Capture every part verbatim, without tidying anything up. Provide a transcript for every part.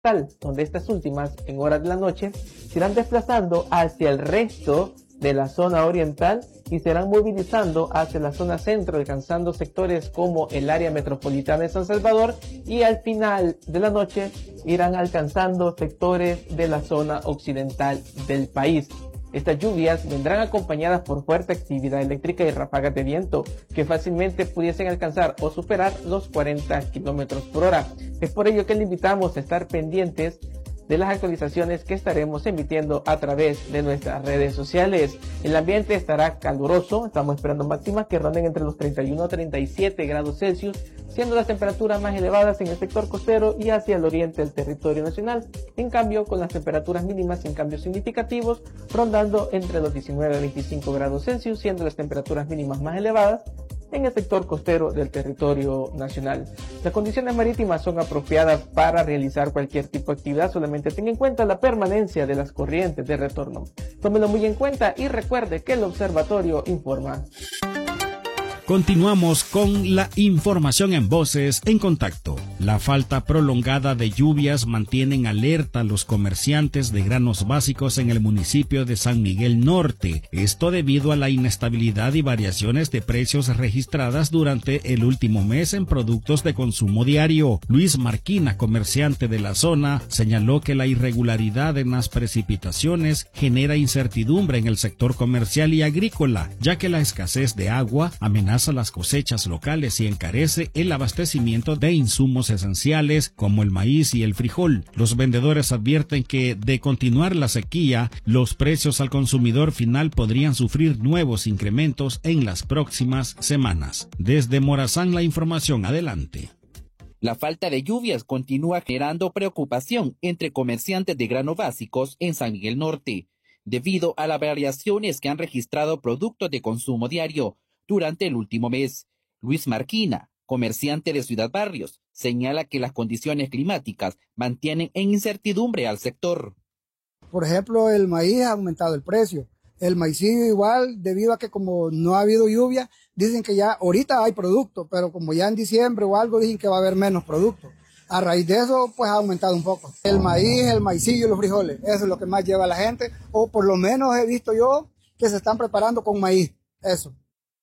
tal, donde estas últimas, en horas de la noche, se irán desplazando hacia el resto de la zona oriental y se irán movilizando hacia la zona centro, alcanzando sectores como el área metropolitana de San Salvador, y al final de la noche irán alcanzando sectores de la zona occidental del país. Estas lluvias vendrán acompañadas por fuerte actividad eléctrica y ráfagas de viento que fácilmente pudiesen alcanzar o superar los cuarenta kilómetros por hora. Es por ello que le invitamos a estar pendientes de las actualizaciones que estaremos emitiendo a través de nuestras redes sociales. El ambiente estará caluroso, estamos esperando máximas que ronden entre los treinta y uno a treinta y siete grados Celsius, siendo las temperaturas más elevadas en el sector costero y hacia el oriente del territorio nacional. En cambio, con las temperaturas mínimas sin cambios significativos, rondando entre los diecinueve a veinticinco grados Celsius, siendo las temperaturas mínimas más elevadas en el sector costero del territorio nacional. Las condiciones marítimas son apropiadas para realizar cualquier tipo de actividad, solamente tenga en cuenta la permanencia de las corrientes de retorno. Tómelo muy en cuenta y recuerde que el observatorio informa. Continuamos con la información en Voces en Contacto. La falta prolongada de lluvias mantiene en alerta a los comerciantes de granos básicos en el municipio de San Miguel Norte. Esto debido a la inestabilidad y variaciones de precios registradas durante el último mes en productos de consumo diario. Luis Marquina, comerciante de la zona, señaló que la irregularidad en las precipitaciones genera incertidumbre en el sector comercial y agrícola, ya que la escasez de agua amenaza las cosechas locales y encarece el abastecimiento de insumos esenciales como el maíz y el frijol. Los vendedores advierten que, de continuar la sequía, los precios al consumidor final podrían sufrir nuevos incrementos en las próximas semanas. Desde Morazán, la información. Adelante. La falta de lluvias continúa generando preocupación entre comerciantes de granos básicos en San Miguel Norte, debido a las variaciones que han registrado productos de consumo diario durante el último mes. Luis Marquina, comerciante de Ciudad Barrios, señala que las condiciones climáticas mantienen en incertidumbre al sector. Por ejemplo, el maíz ha aumentado el precio. El maicillo igual, debido a que como no ha habido lluvia, dicen que ya ahorita hay producto, pero como ya en diciembre o algo dicen que va a haber menos producto. A raíz de eso, pues ha aumentado un poco. El maíz, el maicillo y los frijoles, eso es lo que más lleva a la gente, o por lo menos he visto yo que se están preparando con maíz, eso.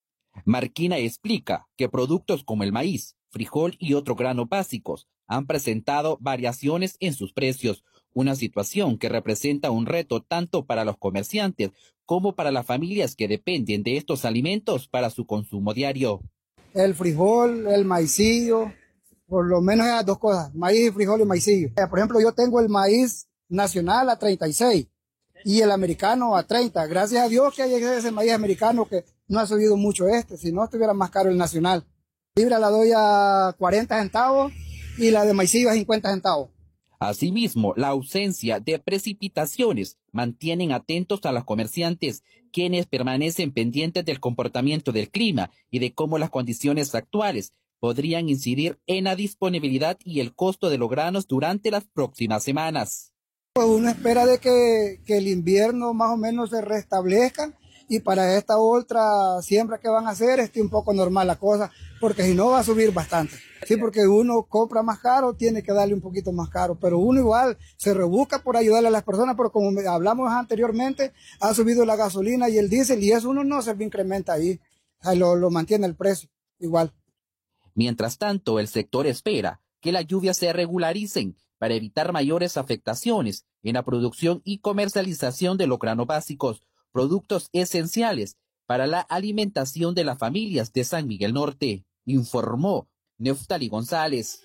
Marquina explica que productos como el maíz, frijol y otros granos básicos han presentado variaciones en sus precios, una situación que representa un reto tanto para los comerciantes como para las familias que dependen de estos alimentos para su consumo diario. El frijol, el maicillo, por lo menos esas dos cosas, maíz, frijol y maicillo. Por ejemplo, yo tengo el maíz nacional a treinta y seis y el americano a treinta. Gracias a Dios que hay ese maíz americano que no ha subido mucho este, si no estuviera más caro el nacional. Libra la doy a cuarenta centavos y la de maicillo a cincuenta centavos. Asimismo, la ausencia de precipitaciones mantienen atentos a los comerciantes, quienes permanecen pendientes del comportamiento del clima y de cómo las condiciones actuales podrían incidir en la disponibilidad y el costo de los granos durante las próximas semanas. Pues uno espera de que, que el invierno más o menos se restablezca y para esta otra siembra que van a hacer esté un poco normal la cosa, porque si no va a subir bastante. Sí, porque uno compra más caro, tiene que darle un poquito más caro, pero uno igual se rebusca por ayudarle a las personas, pero como hablamos anteriormente, ha subido la gasolina y el diésel y eso uno no se incrementa ahí, lo, lo mantiene el precio igual. Mientras tanto, el sector espera que las lluvias se regularicen para evitar mayores afectaciones en la producción y comercialización de los granos básicos, productos esenciales para la alimentación de las familias de San Miguel Norte, informó Neftali González.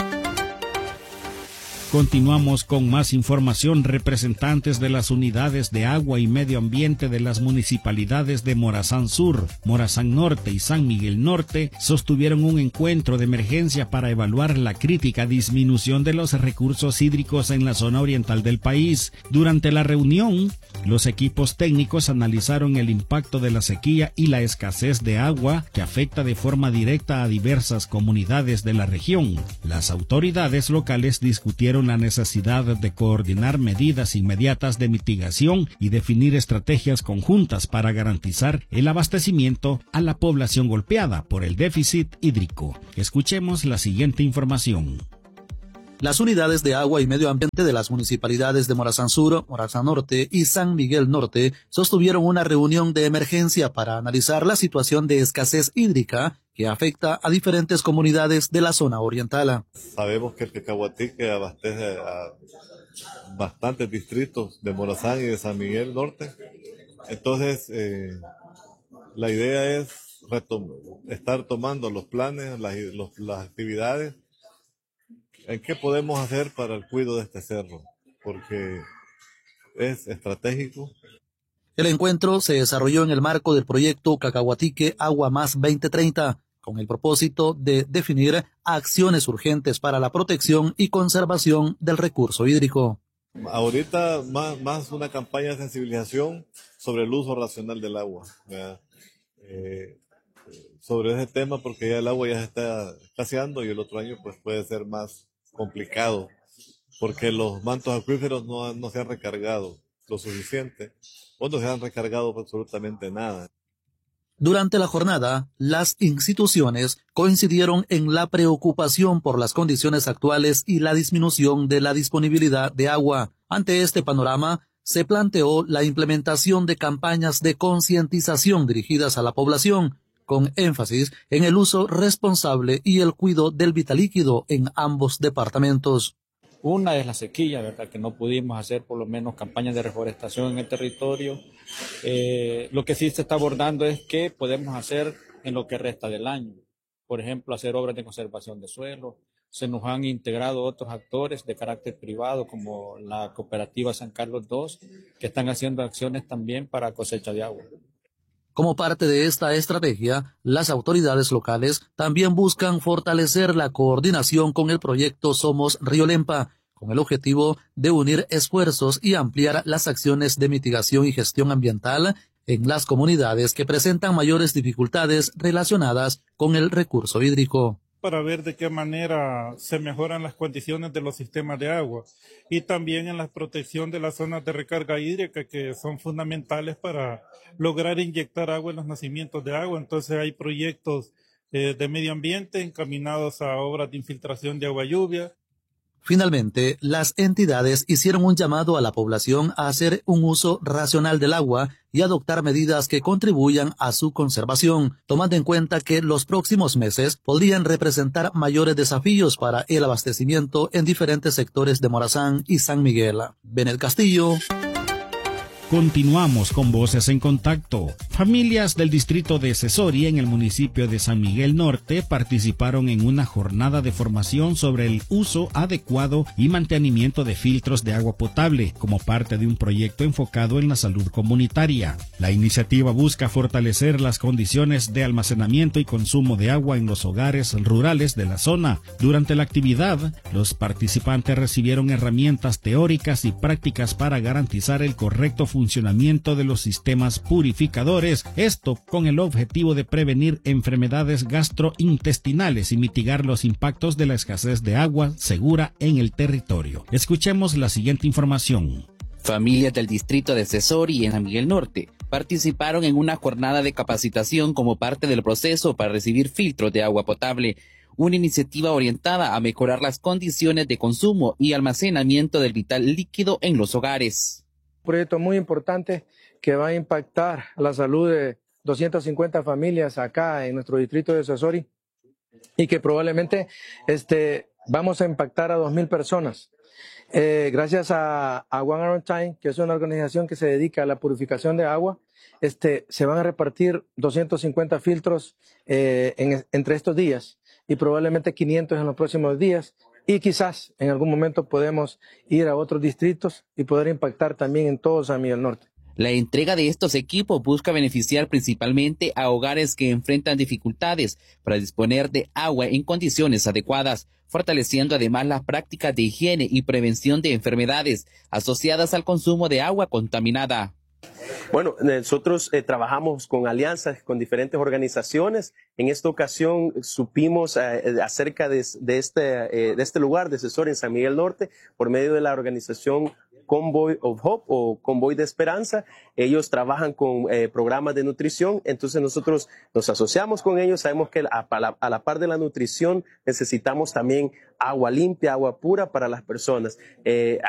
Continuamos con más información. Representantes de las unidades de agua y medio ambiente de las municipalidades de Morazán Sur, Morazán Norte y San Miguel Norte sostuvieron un encuentro de emergencia para evaluar la crítica disminución de los recursos hídricos en la zona oriental del país. Durante la reunión, los equipos técnicos analizaron el impacto de la sequía y la escasez de agua que afecta de forma directa a diversas comunidades de la región. Las autoridades locales discutieron la necesidad de coordinar medidas inmediatas de mitigación y definir estrategias conjuntas para garantizar el abastecimiento a la población golpeada por el déficit hídrico. Escuchemos la siguiente información. Las unidades de agua y medio ambiente de las municipalidades de Morazán Sur, Morazán Norte y San Miguel Norte sostuvieron una reunión de emergencia para analizar la situación de escasez hídrica que afecta a diferentes comunidades de la zona oriental. Sabemos que el Cacahuatique abastece a bastantes distritos de Morazán y de San Miguel Norte. Entonces, eh, la idea es retom- estar tomando los planes, las, los, las actividades. ¿En qué podemos hacer para el cuidado de este cerro? Porque es estratégico. El encuentro se desarrolló en el marco del proyecto Cacahuatique Agua Más veinte treinta, con el propósito de definir acciones urgentes para la protección y conservación del recurso hídrico. Ahorita más, más una campaña de sensibilización sobre el uso racional del agua, eh, sobre ese tema, porque ya el agua ya se está escaseando y el otro año pues puede ser más complicado, porque los mantos acuíferos no, no se han recargado lo suficiente, o no se han recargado absolutamente nada. Durante la jornada, las instituciones coincidieron en la preocupación por las condiciones actuales y la disminución de la disponibilidad de agua. Ante este panorama, se planteó la implementación de campañas de concientización dirigidas a la población, con énfasis en el uso responsable y el cuidado del vital líquido en ambos departamentos. Una es la sequía, ¿verdad? Que no pudimos hacer por lo menos campañas de reforestación en el territorio. Eh, lo que sí se está abordando es qué podemos hacer en lo que resta del año. Por ejemplo, hacer obras de conservación de suelo. Se nos han integrado otros actores de carácter privado, como la cooperativa San Carlos dos, que están haciendo acciones también para cosecha de agua. Como parte de esta estrategia, las autoridades locales también buscan fortalecer la coordinación con el proyecto Somos Río Lempa, con el objetivo de unir esfuerzos y ampliar las acciones de mitigación y gestión ambiental en las comunidades que presentan mayores dificultades relacionadas con el recurso hídrico. Para ver de qué manera se mejoran las condiciones de los sistemas de agua y también en la protección de las zonas de recarga hídrica, que son fundamentales para lograr inyectar agua en los nacimientos de agua. Entonces hay proyectos eh, de medio ambiente encaminados a obras de infiltración de agua lluvia. Finalmente, las entidades hicieron un llamado a la población a hacer un uso racional del agua y adoptar medidas que contribuyan a su conservación, tomando en cuenta que los próximos meses podrían representar mayores desafíos para el abastecimiento en diferentes sectores de Morazán y San Miguel. Benet Castillo. Continuamos con Voces en Contacto. Familias del distrito de Cesori en el municipio de San Miguel Norte participaron en una jornada de formación sobre el uso adecuado y mantenimiento de filtros de agua potable como parte de un proyecto enfocado en la salud comunitaria. La iniciativa busca fortalecer las condiciones de almacenamiento y consumo de agua en los hogares rurales de la zona. Durante la actividad, los participantes recibieron herramientas teóricas y prácticas para garantizar el correcto funcionamiento funcionamiento de los sistemas purificadores, esto con el objetivo de prevenir enfermedades gastrointestinales y mitigar los impactos de la escasez de agua segura en el territorio. Escuchemos la siguiente información. Familias del distrito de Cesori en San Miguel Norte participaron en una jornada de capacitación como parte del proceso para recibir filtros de agua potable, una iniciativa orientada a mejorar las condiciones de consumo y almacenamiento del vital líquido en los hogares. Un proyecto muy importante que va a impactar la salud de doscientas cincuenta familias acá en nuestro distrito de Cesori y que probablemente este, vamos a impactar a dos mil personas. Eh, gracias a, a One Hour Time, que es una organización que se dedica a la purificación de agua, este, se van a repartir doscientos cincuenta filtros eh, en, entre estos días y probablemente quinientos en los próximos días. Y quizás en algún momento podemos ir a otros distritos y poder impactar también en todo San Miguel Norte. La entrega de estos equipos busca beneficiar principalmente a hogares que enfrentan dificultades para disponer de agua en condiciones adecuadas, fortaleciendo además las prácticas de higiene y prevención de enfermedades asociadas al consumo de agua contaminada. Bueno, nosotros eh, trabajamos con alianzas con diferentes organizaciones. En esta ocasión supimos eh, acerca de, de, este, eh, de este lugar de Cesori en San Miguel Norte por medio de la organización Convoy of Hope o Convoy de Esperanza. Ellos trabajan con eh, programas de nutrición, entonces nosotros nos asociamos con ellos. Sabemos que a, a, la, a la par de la nutrición necesitamos también agua limpia, agua pura para las personas. Eh,